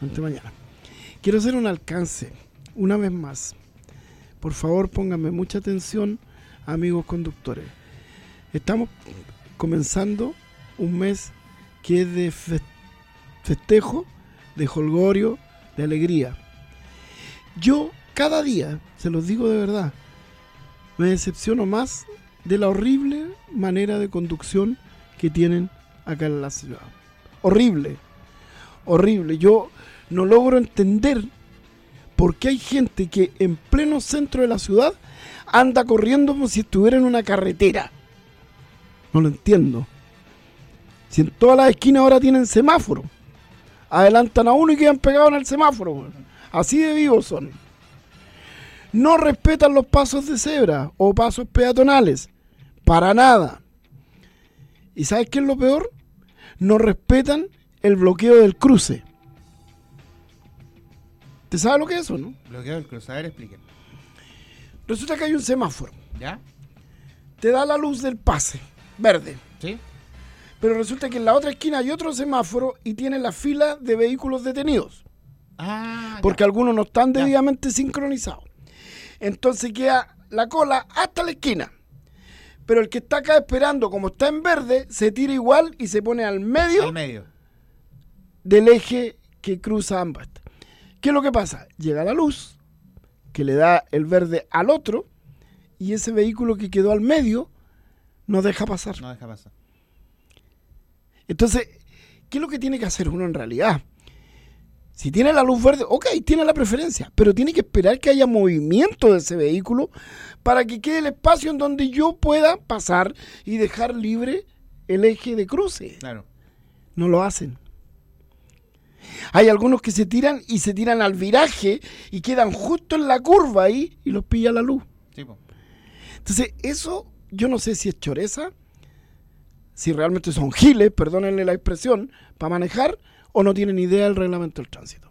ante mañana. Quiero hacer un alcance, una vez más. Por favor, pónganme mucha atención, amigos conductores. Estamos comenzando un mes que es de festejo, de jolgorio, de alegría. Yo cada día, se los digo de verdad, me decepciono más de la horrible manera de conducción que tienen acá en la ciudad. Horrible, horrible. Yo no logro entender por qué hay gente que en pleno centro de la ciudad anda corriendo como si estuviera en una carretera. No lo entiendo. Si en todas las esquinas ahora tienen semáforo, adelantan a uno y quedan pegados en el semáforo. Así de vivos son. No respetan los pasos de cebra o pasos peatonales. Para nada. ¿Y sabes qué es lo peor? No respetan el bloqueo del cruce. ¿Te sabes lo que es eso, no? Bloqueo del cruce, a ver, expliquen. Resulta que hay un semáforo. ¿Ya? Te da la luz del pase, verde. ¿Sí? Pero resulta que en la otra esquina hay otro semáforo y tiene la fila de vehículos detenidos. Porque algunos no están debidamente sincronizados. Entonces queda la cola hasta la esquina. Pero el que está acá esperando, como está en verde, se tira igual y se pone al medio del eje que cruza ambas. ¿Qué es lo que pasa? Llega la luz, que le da el verde al otro, y ese vehículo que quedó al medio no deja pasar. No deja pasar. Entonces, ¿qué es lo que tiene que hacer uno en realidad? Si tiene la luz verde, ok, tiene la preferencia, pero tiene que esperar que haya movimiento de ese vehículo para que quede el espacio en donde yo pueda pasar y dejar libre el eje de cruce. Claro. No lo hacen. Hay algunos que se tiran al viraje y quedan justo en la curva ahí y los pilla la luz. Sí, po. Entonces, eso yo no sé si es choreza, si realmente son giles, perdónenle la expresión, para manejar, o no tienen idea del reglamento del tránsito.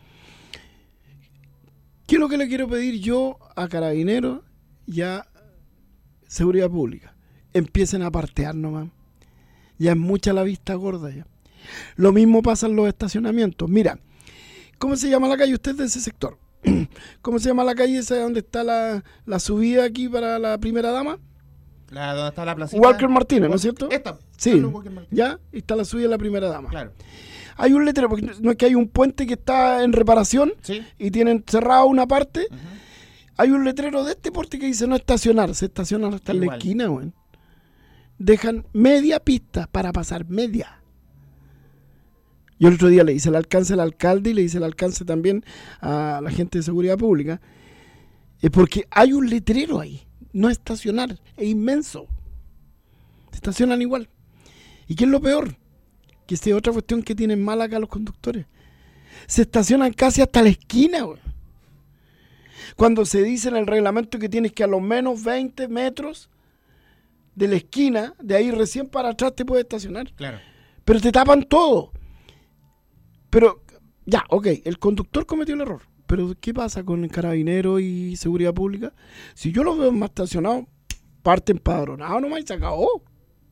¿Qué es lo que le quiero pedir yo a Carabineros y a Seguridad Pública? Empiecen a partear nomás. Ya es mucha la vista gorda ya. Lo mismo pasa en los estacionamientos. Mira, ¿cómo se llama la calle? Usted es de ese sector. ¿Cómo se llama la calle esa donde está la subida aquí para la primera dama? ¿Dónde está la placita? Walker Martínez, ¿no es cierto? Esta. Sí, ya está la subida de la primera dama. Claro. Hay un letrero, porque no es que hay un puente que está en reparación, ¿sí? Y tienen cerrado una parte. Uh-huh. Hay un letrero de este porte que dice no estacionar, se estacionan hasta en la esquina, güey. Dejan media pista para pasar, media. Yo el otro día le hice el alcance al alcalde y le hice el alcance también a la gente de seguridad pública, porque hay un letrero ahí, no estacionar, es inmenso. Se estacionan igual. ¿Y qué es lo peor? Que esta es otra cuestión que tienen mal acá los conductores. Se estacionan casi hasta la esquina, güey. Cuando se dice en el reglamento que tienes que a lo menos 20 metros de la esquina, de ahí recién para atrás te puedes estacionar. Claro. Pero te tapan todo. Pero, ya, ok, el conductor cometió el error. Pero, ¿qué pasa con el carabinero y seguridad pública? Si yo los veo más estacionados, parte empadronado nomás y se acabó.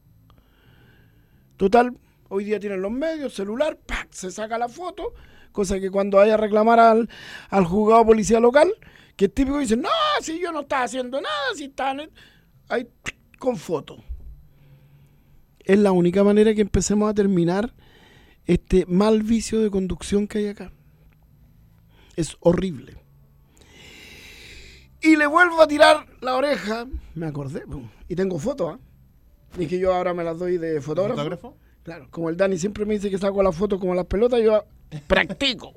Total, hoy día tienen los medios, celular, ¡pac!, se saca la foto, cosa que cuando vaya a reclamar al juzgado de policía local, que es típico, dice, no, si yo no estaba haciendo nada, si están ahí con foto. Es la única manera que empecemos a terminar este mal vicio de conducción que hay acá. Es horrible. Y le vuelvo a tirar la oreja, me acordé, y tengo fotos, ¿eh? Dije yo ahora me las doy de fotógrafo. ¿Fotógrafo? Claro, como el Dani siempre me dice que saco las fotos como las pelotas, yo practico.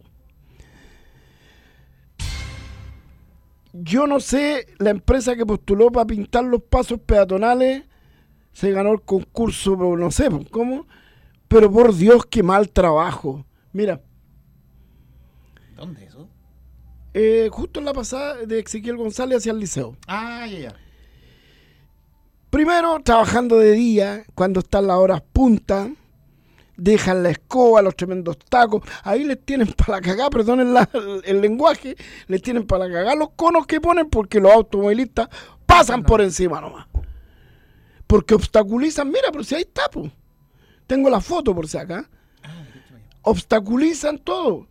Yo no sé, la empresa que postuló para pintar los pasos peatonales se ganó el concurso, pero no sé cómo, pero por Dios, qué mal trabajo. Mira. ¿Dónde eso? Justo en la pasada de Ezequiel González hacia el liceo. Ah, ya. Primero, trabajando de día, cuando están las horas punta, dejan la escoba, los tremendos tacos, ahí les tienen para la cagada, perdonen el lenguaje, les tienen para la cagada los conos que ponen porque los automovilistas pasan por encima nomás. Porque obstaculizan, mira, pero si ahí está, po. Tengo la foto por si acá. Obstaculizan todo.